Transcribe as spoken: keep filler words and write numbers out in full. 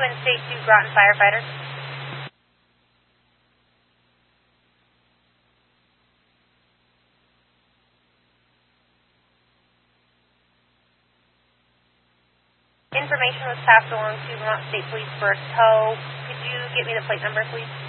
Twin State to Groton Firefighter. Information was passed along to Vermont State Police for a tow. Could you get me the plate number, please?